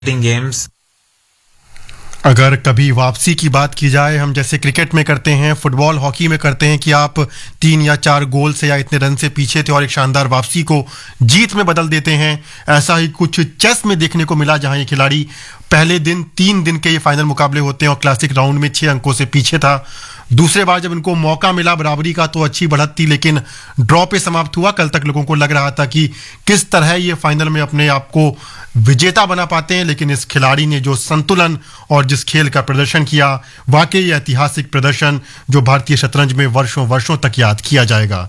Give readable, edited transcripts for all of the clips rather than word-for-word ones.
Games. अगर कभी वापसी की बात की जाए, हम जैसे क्रिकेट में करते हैं, फुटबॉल हॉकी में करते हैं कि आप 3 या 4 गोल से या इतने रन से पीछे थे और एक शानदार वापसी को जीत में बदल देते हैं, ऐसा ही कुछ चेस में देखने को मिला, जहां ये खिलाड़ी पहले दिन 3 दिन के ये फाइनल मुकाबले होते हैं और क्लासिक राउंड में 6 अंकों से पीछे था। दूसरे बार जब इनको मौका मिला बराबरी का तो अच्छी बढ़त थी, लेकिन ड्रॉ पे समाप्त हुआ। कल तक लोगों को लग रहा था कि किस तरह ये फाइनल में अपने आप को विजेता बना पाते हैं, लेकिन इस खिलाड़ी ने जो संतुलन और जिस खेल का प्रदर्शन किया, वाकई ऐतिहासिक प्रदर्शन जो भारतीय शतरंज में वर्षों वर्षों तक याद किया जाएगा।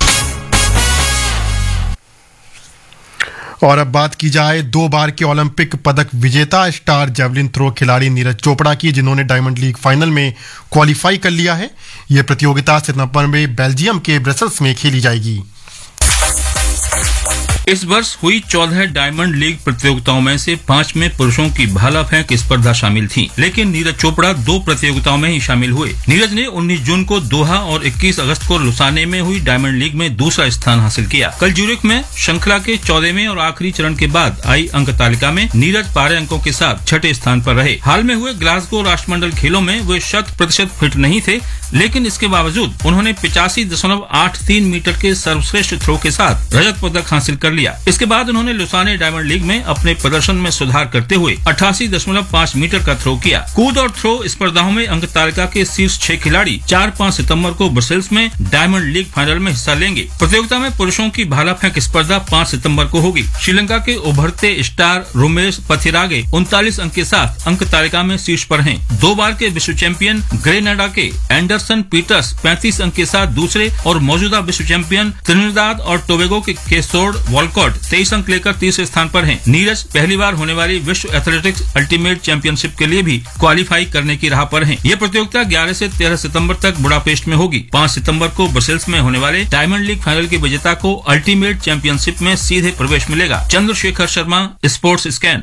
और अब बात की जाए 2 बार के ओलंपिक पदक विजेता स्टार जेवलिन थ्रो खिलाड़ी नीरज चोपड़ा की, जिन्होंने डायमंड लीग फाइनल में क्वालिफाई कर लिया है। यह प्रतियोगिता सितंबर में बेल्जियम के ब्रसेल्स में खेली जाएगी। इस वर्ष हुई 14 डायमंड लीग प्रतियोगिताओं में से 5 में पुरुषों की भाला फेंक स्पर्धा शामिल थी, लेकिन नीरज चोपड़ा 2 प्रतियोगिताओं में ही शामिल हुए। नीरज ने 19 जून को दोहा और 21 अगस्त को लुसाने में हुई डायमंड लीग में दूसरा स्थान हासिल किया। कल ज्यूरिख में श्रृंखला के 14वें और आखिरी चरण के बाद आई अंक तालिका में नीरज 12 अंकों के साथ 6ठे स्थान पर रहे। हाल में हुए ग्लासगो राष्ट्रमंडल खेलों में वे 100% फिट नहीं थे, लेकिन इसके बावजूद उन्होंने 85.83 मीटर के सर्वश्रेष्ठ थ्रो के साथ रजत पदक हासिल कर लिया। इसके बाद उन्होंने लुसाने डायमंड लीग में अपने प्रदर्शन में सुधार करते हुए 88.5 मीटर का थ्रो किया। कूद और थ्रो स्पर्धाओं में अंक तालिका के शीर्ष 6 खिलाड़ी 4-5 सितंबर को ब्रसेल्स में डायमंड लीग फाइनल में हिस्सा लेंगे। प्रतियोगिता में पुरुषों की भाला फेंक स्पर्धा 5 सितंबर को होगी। श्रीलंका के उभरते स्टार रोमेश पथिरागे 39 अंक के साथ अंक तालिका में शीर्ष पर हैं। 2 बार के विश्व चैंपियन ग्रेनाडा के एंडरसन पीटर्स 35 अंक के साथ दूसरे और मौजूदा विश्व चैंपियन त्रिनिदाद और टोबैगो के केसोर्ड वॉलकॉट 23 अंक लेकर तीसरे स्थान पर हैं। नीरज पहली बार होने वाली विश्व एथलेटिक्स अल्टीमेट चैंपियनशिप के लिए भी क्वालिफाई करने की राह पर हैं। यह प्रतियोगिता 11 से 13 सितंबर तक बुडापेस्ट में होगी। 5 सितंबर को ब्रसेल्स में होने वाले डायमंड लीग फाइनल के विजेता को अल्टीमेट चैंपियनशिप में सीधे प्रवेश मिलेगा। Chandrashekhar Sharma, sports scan.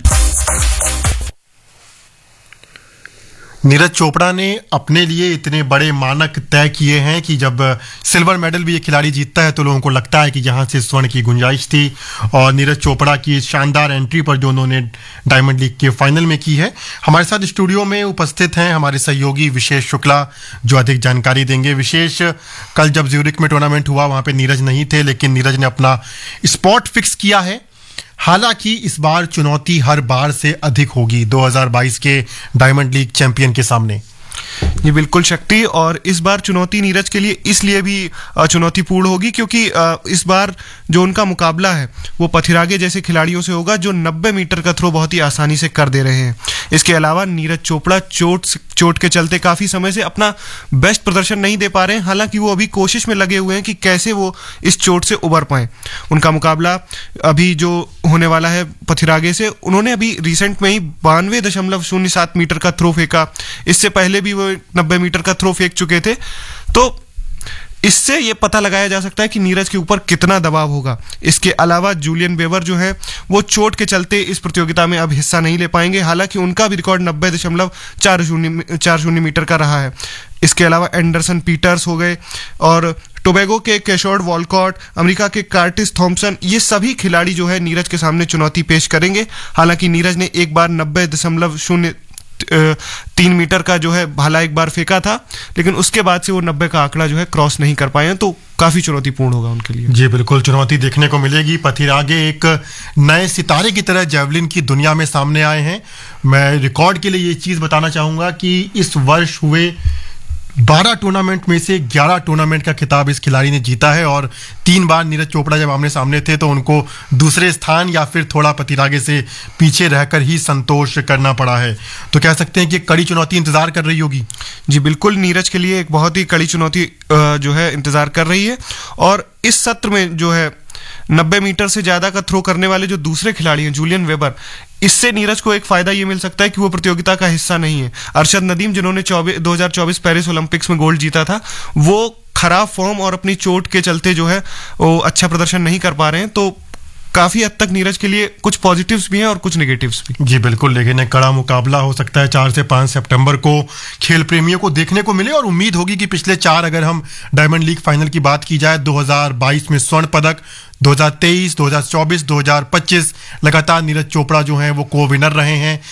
नीरज चोपड़ा ने अपने लिए इतने बड़े मानक तय किए हैं कि जब सिल्वर मेडल भी ये खिलाड़ी जीतता है तो लोगों को लगता है कि यहाँ से स्वर्ण की गुंजाइश थी। और नीरज चोपड़ा की शानदार एंट्री पर जो उन्होंने डायमंड लीग के फाइनल में की है, हमारे साथ स्टूडियो में उपस्थित हैं हमारे सहयोगी विशेष शुक्ला, जो अधिक जानकारी देंगे। विशेष, कल जब ज्यूरिख में टूर्नामेंट हुआ वहाँ पे नीरज नहीं थे, लेकिन नीरज ने अपना स्पॉट फिक्स किया है। हालांकि इस बार चुनौती हर बार से अधिक होगी 2022 के डायमंड लीग चैंपियन के सामने। ये बिल्कुल शक्ति, और इस बार चुनौती नीरज के लिए इसलिए भी चुनौतीपूर्ण होगी क्योंकि इस बार जो उनका मुकाबला है वो पथिरागे जैसे खिलाड़ियों से होगा जो 90 मीटर का थ्रो बहुत ही आसानी से कर दे रहे हैं। इसके अलावा नीरज चोपड़ा चोट के चलते काफी समय से अपना बेस्ट प्रदर्शन नहीं दे पा रहे हैं। हालांकि वो अभी कोशिश में लगे हुए हैं कि कैसे वो इस चोट से उबर पाए। उनका मुकाबला अभी जो होने वाला है पथिरागे से, उन्होंने अभी रिसेंट में ही 92.07 मीटर का थ्रो फेंका। इससे पहले भी वो 90 मीटर का थ्रो फेंक चुके थे। तो इससे ये पता लगाया जा सकता है कि नीरज के ऊपर कितना दबाव होगा। इसके अलावा जूलियन वेबर जो है वो चोट के चलते इस प्रतियोगिता में अब हिस्सा नहीं ले पाएंगे। हालांकि उनका भी रिकॉर्ड 90.40 मीटर का रहा है। इसके अलावा एंडरसन पीटर्स हो गए और टोबैगो के केशोर्ड वॉलकॉट, अमेरिका के कार्टिस थॉम्पसन, ये सभी खिलाड़ी जो है नीरज के सामने चुनौती पेश करेंगे। हालांकि नीरज ने एक बार 90.03 मीटर का जो है भाला एक बार फेंका था, लेकिन उसके बाद से वो 90 का आंकड़ा जो है क्रॉस नहीं कर पाए हैं, तो काफी चुनौतीपूर्ण होगा उनके लिए। जी बिल्कुल, चुनौती देखने को मिलेगी। पथिरागे एक नए सितारे की तरह जेवलिन की दुनिया में सामने आए हैं। मैं रिकॉर्ड के लिए ये चीज बताना चाहूंगा कि इस वर्ष हुए 12 टूर्नामेंट में से 11 टूर्नामेंट का खिताब इस खिलाड़ी ने जीता है। और 3 बार नीरज चोपड़ा जब आमने सामने थे तो उनको दूसरे स्थान या फिर थोड़ा पथिरागे से पीछे रहकर ही संतोष करना पड़ा है। तो कह सकते हैं कि कड़ी चुनौती इंतजार कर रही होगी। जी बिल्कुल, नीरज के लिए एक बहुत ही कड़ी चुनौती जो है इंतजार कर रही है। और इस सत्र में जो है 90 मीटर से ज्यादा का थ्रो करने वाले जो दूसरे खिलाड़ी हैं जूलियन वेबर, इससे नीरज को एक फायदा ये मिल सकता है कि वो प्रतियोगिता का हिस्सा नहीं है। अरशद नदीम जिन्होंने 2024 पेरिस ओलंपिक्स में गोल्ड जीता था, वो खराब फॉर्म और अपनी चोट के चलते जो है वो अच्छा प्रदर्शन नहीं कर पा रहे हैं। तो काफी हद तक नीरज के लिए कुछ पॉजिटिव्स भी हैं और कुछ नेगेटिव्स भी। जी बिल्कुल, लेकिन एक कड़ा मुकाबला हो सकता है 4 से 5 सितंबर को खेल प्रेमियों को देखने को मिले, और उम्मीद होगी कि पिछले 4 अगर हम डायमंड लीग फाइनल की बात की जाए, 2022 में स्वर्ण पदक, 2023, 2024, 2025 लगातार नीरज चोपड़ा जो हैं वो को विनर रहे हैं।